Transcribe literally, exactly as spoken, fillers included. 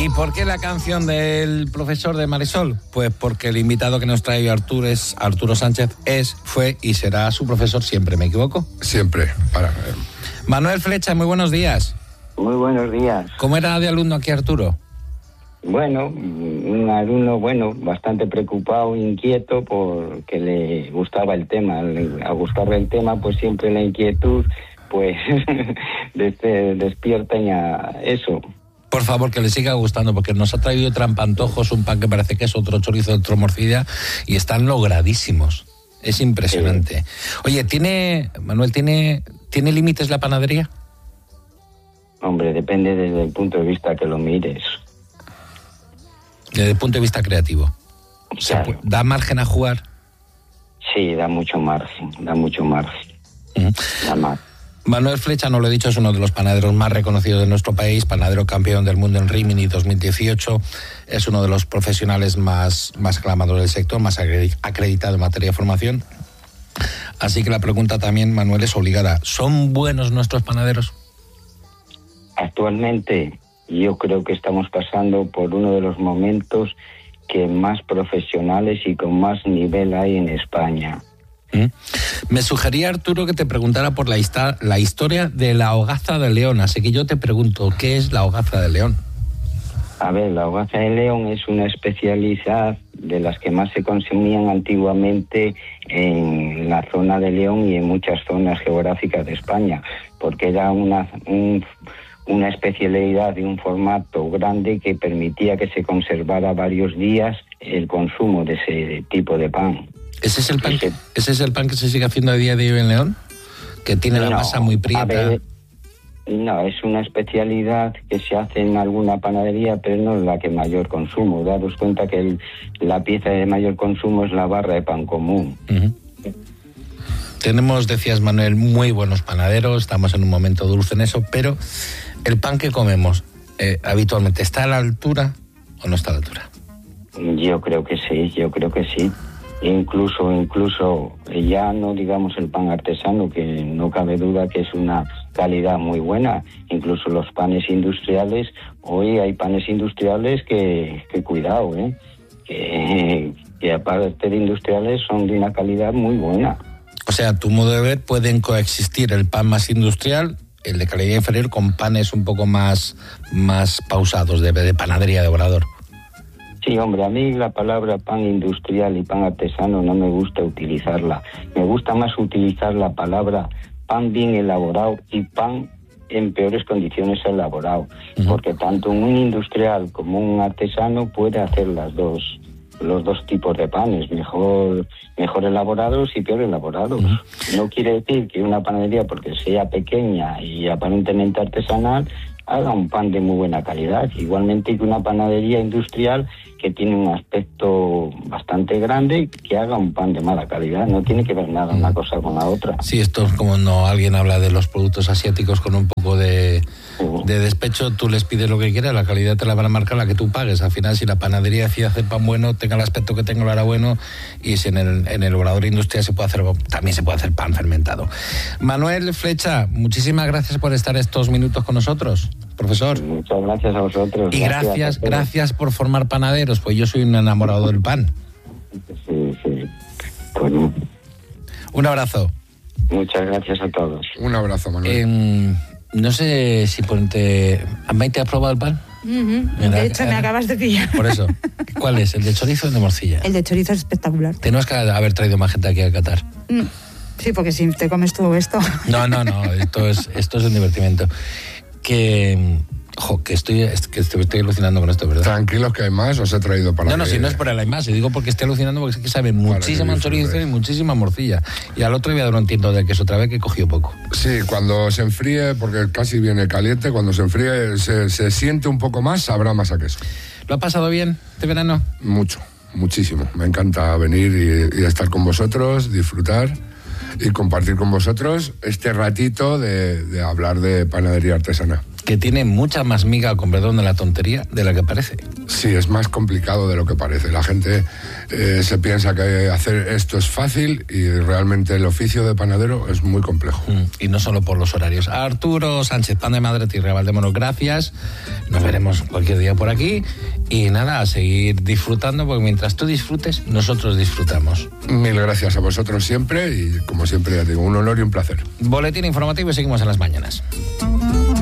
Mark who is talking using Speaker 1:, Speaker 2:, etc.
Speaker 1: ¿Y por qué la canción del profesor de Marisol? Pues porque el invitado que nos trae Arturo es Arturo Sánchez, es, fue y será su profesor siempre, ¿me equivoco?
Speaker 2: Siempre, para...
Speaker 1: Manuel Flecha, muy buenos días.
Speaker 3: Muy buenos días.
Speaker 1: ¿Cómo era de alumno aquí Arturo?
Speaker 3: Bueno, un alumno, bueno, bastante preocupado, inquieto, porque le gustaba el tema. A gustarle el tema, pues siempre la inquietud, pues, despierta a eso.
Speaker 1: Por favor, que le siga gustando, porque nos ha traído trampantojos, un pan que parece que es otro chorizo, otro morcilla, y están logradísimos. Es impresionante. Sí. Oye, ¿tiene, Manuel, ¿tiene, ¿tiene límites la panadería?
Speaker 3: Hombre, depende desde el punto de vista que lo mires.
Speaker 1: Desde el punto de vista creativo.
Speaker 3: Claro.
Speaker 1: ¿Da margen a jugar?
Speaker 3: Sí, da mucho margen, da mucho margen.
Speaker 1: Uh-huh.
Speaker 3: Da más.
Speaker 1: Manuel Flecha, no lo he dicho, es uno de los panaderos más reconocidos de nuestro país, panadero campeón del mundo en Rimini dos mil dieciocho, es uno de los profesionales más, más aclamados del sector, más acreditado en materia de formación. Así que la pregunta también, Manuel, es obligada. ¿Son buenos nuestros panaderos?
Speaker 3: Actualmente yo creo que estamos pasando por uno de los momentos que más profesionales y con más nivel hay en España.
Speaker 1: ¿Mm? Me sugería, Arturo, que te preguntara por la, hista- la historia de la hogaza de León, así que yo te pregunto, ¿qué es la hogaza de León?
Speaker 3: A ver, la hogaza de León es una especialidad de las que más se consumían antiguamente en la zona de León y en muchas zonas geográficas de España, porque era una... Un, una especialidad de un formato grande que permitía que se conservara varios días el consumo de ese tipo de pan.
Speaker 1: ¿Ese es el pan, ese, ¿ese es el pan que se sigue haciendo a día de hoy en León? Que tiene la
Speaker 3: no,
Speaker 1: masa muy prieta.
Speaker 3: A ver, no, es una especialidad que se hace en alguna panadería, pero no es la que mayor consumo. Daros cuenta que el, la pieza de mayor consumo es la barra de pan común.
Speaker 1: Uh-huh. Tenemos, decías Manuel, muy buenos panaderos, estamos en un momento dulce en eso, pero el pan que comemos eh, habitualmente, ¿está a la altura o no está a la altura?
Speaker 3: Yo creo que sí, yo creo que sí. Incluso, incluso ya no digamos el pan artesano, que no cabe duda que es una calidad muy buena. Incluso los panes industriales, hoy hay panes industriales que, que cuidado, ¿eh? que, que aparte de industriales son de una calidad muy buena.
Speaker 1: O sea, a tu modo de ver, pueden coexistir el pan más industrial, el de calidad inferior, con panes un poco más, más pausados, de, de panadería de obrador.
Speaker 3: Sí, hombre, a mí la palabra pan industrial y pan artesano no me gusta utilizarla. Me gusta más utilizar la palabra pan bien elaborado y pan en peores condiciones elaborado. Uh-huh. Porque tanto un industrial como un artesano puede hacer las dos. los dos tipos de panes, mejor mejor elaborados y peor elaborados. Uh-huh. No quiere decir que una panadería, porque sea pequeña y aparentemente artesanal, haga un pan de muy buena calidad. Igualmente que una panadería industrial que tiene un aspecto bastante grande, que haga un pan de mala calidad. No tiene que ver nada uh-huh. una cosa con la otra.
Speaker 1: Sí, esto es como no alguien habla de los productos asiáticos con un poco de... de despecho, tú les pides lo que quieras, la calidad te la van a marcar la que tú pagues. Al final, si la panadería decide hacer pan bueno, tenga el aspecto que tenga, lo hará bueno, y si en el, en el obrador industrial se puede hacer, también se puede hacer pan fermentado. Manuel Flecha, muchísimas gracias por estar estos minutos con nosotros, profesor.
Speaker 3: Muchas gracias a vosotros.
Speaker 1: Y gracias, gracias, gracias por formar panaderos, pues yo soy un enamorado del pan.
Speaker 3: Sí, sí. Bueno.
Speaker 1: Un abrazo.
Speaker 3: Muchas gracias a todos.
Speaker 2: Un abrazo, Manuel.
Speaker 1: Eh, No sé si ponte... ¿Maite has probado el pan?
Speaker 4: Uh-huh. De hecho, me acabas de pillar.
Speaker 1: Por eso. ¿Cuál es? ¿El de chorizo o el de morcilla?
Speaker 4: El de chorizo es espectacular.
Speaker 1: Tenemos que haber traído más gente aquí a Qatar.
Speaker 4: Mm. Sí, porque si te comes todo esto...
Speaker 1: No, no, no. Esto es, esto es un divertimento. Que... Jo, que estoy, que estoy, estoy alucinando con esto, ¿verdad?
Speaker 2: Tranquilos que hay más, os he traído para...
Speaker 1: No, no,
Speaker 2: que...
Speaker 1: si no es por el hay más, y digo porque estoy alucinando porque es que sabe muchísima chorizo y muchísima morcilla. Y al otro voy a dar un tinto de queso otra vez que cogió poco.
Speaker 2: Sí, cuando se enfríe, porque casi viene caliente, cuando se enfríe, se, se siente un poco más, sabrá más a queso.
Speaker 1: ¿Lo ha pasado bien este verano?
Speaker 2: Mucho, muchísimo. Me encanta venir y, y estar con vosotros, disfrutar y compartir con vosotros este ratito de, de hablar de panadería artesana.
Speaker 1: Que tiene mucha más miga, con perdón de la tontería, de la que parece.
Speaker 2: Sí, es más complicado de lo que parece. La gente eh, se piensa que hacer esto es fácil y realmente el oficio de panadero es muy complejo.
Speaker 1: Mm, y no solo por los horarios. Arturo Sánchez, Pan de Madre Tierra, Valdemoro, gracias. Nos veremos cualquier día por aquí. Y nada, a seguir disfrutando, porque mientras tú disfrutes, nosotros disfrutamos.
Speaker 2: Mil gracias a vosotros siempre y, como siempre, ya digo, un honor y un placer.
Speaker 1: Boletín informativo y seguimos en las mañanas.